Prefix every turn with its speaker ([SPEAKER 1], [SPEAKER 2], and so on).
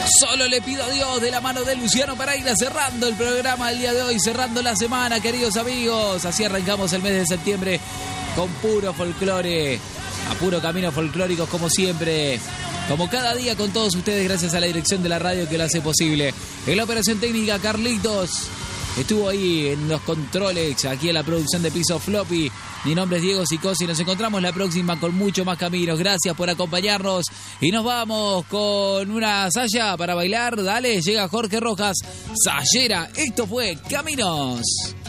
[SPEAKER 1] Solo le pido a Dios, de la mano de Luciano Pereira, cerrando el programa el día de hoy, cerrando la semana, queridos amigos. Así arrancamos el mes de septiembre con puro folclore, a puro camino folclóricos como siempre, como cada día con todos ustedes, gracias a la dirección de la radio que lo hace posible. En la operación técnica, Carlitos estuvo ahí en los controles, aquí en la producción de Piso Floppy. Mi nombre es Diego Sicosi, nos encontramos la próxima con mucho más caminos. Gracias por acompañarnos y nos vamos con una saya para bailar. Dale, llega Jorge Rojas, Sayera. Esto fue Caminos.